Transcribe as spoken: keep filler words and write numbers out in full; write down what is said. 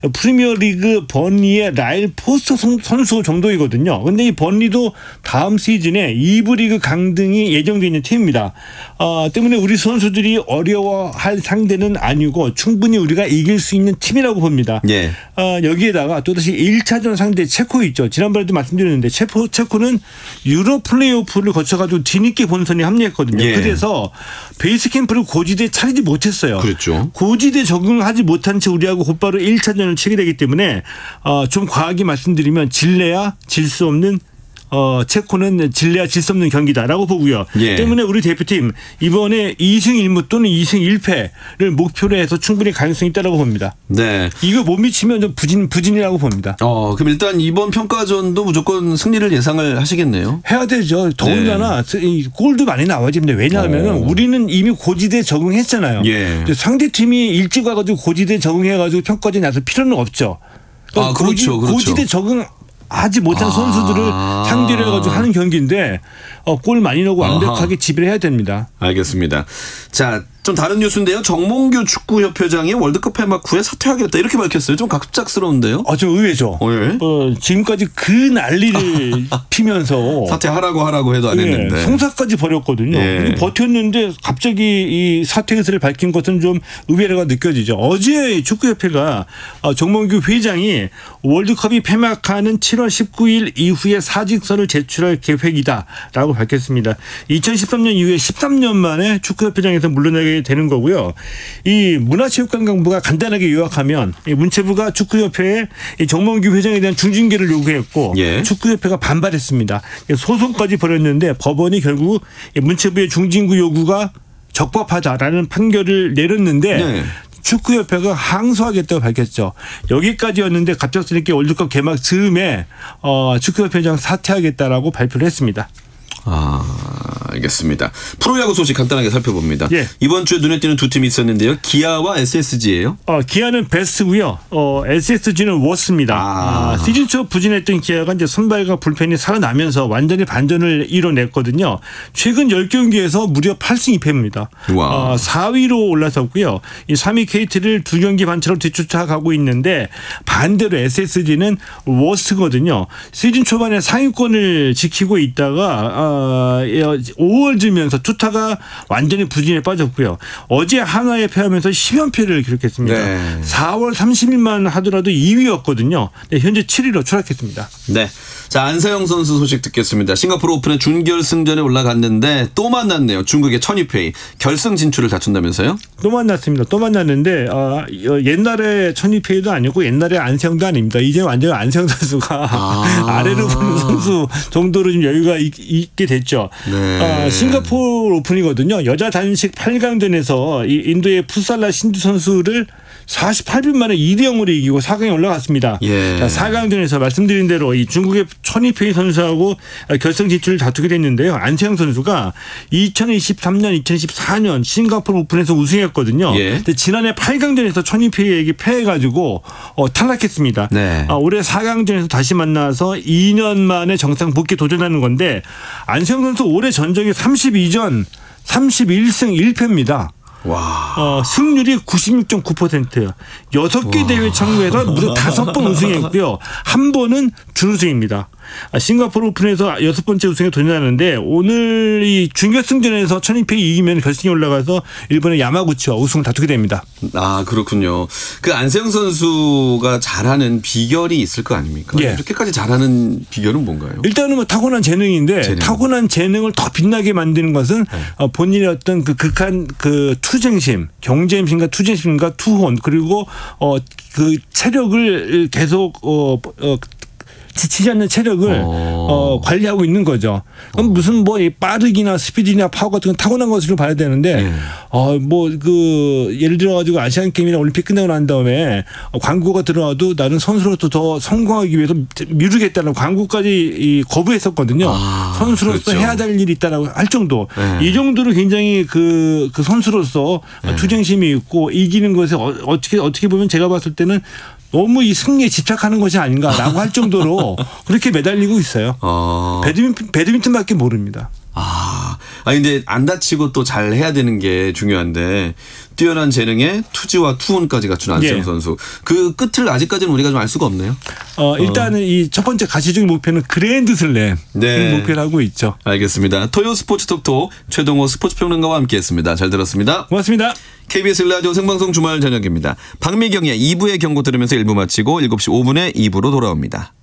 프리미어리그 버니의 라일 포스터 선수 정도이거든요. 근데 이 버니도 다음 시즌에 이 부 리그 강등이 예정되어 있는 팀입니다. 어, 때문에 우리 선수들이 어려워할 상대는 아니고 충분히 우리가 이길 수 있는 팀이라고 봅니다. 예. 어, 여기에다가 또다시 일 차전 상대 체코 있죠. 지난번에도 말씀드렸는데 체코, 체코는 유로 플레이오프를 거쳐가지고 뒤늦게 본선에 합류했거든요. 예. 그래서 베이스 캠프를 고지대에 차리지 못했어요. 그렇죠. 고지대 적응을 하지 못한 채 우리하고 곧바로 일 차전을 치게 되기 때문에 어, 좀 과하게 말씀드리면 질래야 질 수 없는 어, 체코는 질래야 질 수 없는 경기다라고 보고요. 예. 때문에 우리 대표팀 이번에 이승 일무 또는 이승 일패를 목표로 해서 충분히 가능성이 있다고 봅니다. 네. 이거 못 미치면 좀 부진, 부진이라고 봅니다. 어, 그럼 일단 이번 평가전도 무조건 승리를 예상을 하시겠네요. 해야 되죠. 더군다나 네. 골도 많이 나와야 됩니다. 왜냐하면 오. 우리는 이미 고지대에 적응했잖아요. 예. 상대팀이 일찍 와가지고 고지대에 적응해가지고 평가전에 나설 필요는 없죠. 아, 그렇죠. 그렇죠. 고지대 적응 하지 못한 아. 선수들을 상대로 해가지고 하는 경기인데 어, 골 많이 넣고 완벽하게 지배를 해야 됩니다. 알겠습니다. 자, 좀 다른 뉴스인데요. 정몽규 축구협회장이 월드컵 폐막 후에 사퇴하겠다 이렇게 밝혔어요. 좀 갑작스러운데요. 아, 좀 의외죠. 어, 예? 어, 지금까지 그 난리를 피면서 사퇴하라고 하라고 해도 안 예, 했는데. 송사까지 벌였거든요. 예. 버텼는데 갑자기 이 사퇴 의사를 밝힌 것은 좀 의외가 느껴지죠. 어제 축구협회가 정몽규 회장이 월드컵이 폐막하는 칠월 십구일 이후에 사직서를 제출할 계획이다라고 밝혔습니다. 이천십삼 년 이후에 십삼 년 만에 축구협회장에서 물러나게 되는 거고요. 이 문화체육관광부가 간단하게 요약하면 문체부가 축구협회에 정몽규 회장에 대한 중징계를 요구했고 예. 축구협회가 반발했습니다. 소송까지 벌였는데 법원이 결국 문체부의 중징구 요구가 적법하다라는 판결을 내렸는데 네. 축구협회가 항소하겠다고 밝혔죠. 여기까지였는데 갑작스럽게 월드컵 개막 즈음에 어, 축구협회장 사퇴하겠다라고 발표를 했습니다. 아, 알겠습니다. 프로야구 소식 간단하게 살펴봅니다. 예. 이번 주에 눈에 띄는 두 팀이 있었는데요. 기아와 에스에스지예요. 어, 기아는 베스트고요. 어, 에스에스지는 워스입니다. 아. 아, 시즌 초 부진했던 기아가 이제 선발과 불펜이 살아나면서 완전히 반전을 이뤄냈거든요. 최근 열 경기에서 무려 팔 승 이 패입니다. 와. 어, 사 위로 올라섰고요. 이 삼 위 케이티를 두 경기 반차로 뒤쫓아가고 있는데 반대로 에스에스지는 워스트거든요. 시즌 초반에 상위권을 지키고 있다가 어, 오월쯤면서 투타가 완전히 부진에 빠졌고요. 어제 한화에 패하면서 십 연패를 기록했습니다. 네. 사월 삼십일만 하더라도 이 위였거든요. 네, 현재 칠 위로 추락했습니다. 네. 자, 안세영 선수 소식 듣겠습니다. 싱가포르 오픈의 준결승전에 올라갔는데 또 만났네요. 중국의 천이페이. 결승 진출을 다툰다면서요? 또 만났습니다. 또 만났는데 어, 옛날에 천이페이도 아니고 옛날에 안세영도 아닙니다. 이제 완전 안세영 선수가 아. 아래로 보는 선수 정도로 좀 여유가 있, 있게 됐죠. 네. 어, 싱가포르 오픈이거든요. 여자 단식 팔 강전에서 이 인도의 푸살라 신두 선수를 사십팔 분 만에 이 대 영으로 이기고 사 강에 올라갔습니다. 예. 자, 사 강전에서 말씀드린 대로 이 중국의 천이페이 선수하고 결승 진출을 다투게 됐는데요. 안세영 선수가 이천이십삼 년, 이천십사 년 싱가포르 오픈에서 우승했거든요. 예. 근데 지난해 팔 강전에서 천이페이에게 패해가지고 어, 탈락했습니다. 네. 아, 올해 사 강전에서 다시 만나서 이 년 만에 정상 복귀 도전하는 건데 안세영 선수 올해 전적이 삼십이 전 삼십일 승 일 패입니다. 와. 어, 승률이 구십육 점 구 퍼센트. 여섯 개 대회 참가해서 무려 다섯 번 우승했고요. 한 번은 준우승입니다. 싱가포르 오픈에서 여섯 번째 우승에 도전하는데 오늘 이 준결승전에서 천이페이 이기면 결승에 올라가서 일본의 야마구치와 우승을 다투게 됩니다. 아, 그렇군요. 그 안세영 선수가 잘하는 비결이 있을 거 아닙니까? 예. 이렇게까지 잘하는 비결은 뭔가요? 일단은 뭐 타고난 재능인데 재능. 타고난 재능을 더 빛나게 만드는 것은 네. 본인의 어떤 그 극한 그 투쟁심, 경쟁심과 투쟁심과 투혼 그리고 어 그 체력을 계속 어, 어 지치지 않는 체력을 어, 관리하고 있는 거죠. 그럼 무슨 뭐 빠르기나 스피드나 파워 같은 건 타고난 것으로 봐야 되는데 네. 어, 뭐 그 예를 들어 가지고 아시안 게임이나 올림픽 끝나고 난 다음에 광고가 들어와도 나는 선수로서 더 성공하기 위해서 미루겠다는 광고까지 이 거부했었거든요. 아, 선수로서 그렇죠. 해야 될 일이 있다라고 할 정도. 네. 이 정도로 굉장히 그, 그 선수로서 네. 투쟁심이 있고 이기는 것에 어, 어떻게 어떻게 보면 제가 봤을 때는 너무 이 승리에 집착하는 것이 아닌가라고 할 정도로 그렇게 매달리고 있어요. 어. 배드민턴, 배드민턴밖에 모릅니다. 아. 와, 아 근데 안 다치고 또 잘 해야 되는 게 중요한데 뛰어난 재능에 투지와 투혼까지 갖춘 안세영 예. 선수. 그 끝을 아직까지는 우리가 좀 알 수가 없네요. 어, 일단은 어. 이 첫 번째 가시적인 목표는 그랜드슬램 네. 목표를 하고 있죠. 알겠습니다. 토요 스포츠 톡톡 최동호 스포츠 평론가와 함께했습니다. 잘 들었습니다. 고맙습니다. 케이비에스 라디오 생방송 주말 저녁입니다. 박미경의 이 부의 경고 들으면서 일 부 마치고 일곱 시 오 분에 이 부로 돌아옵니다.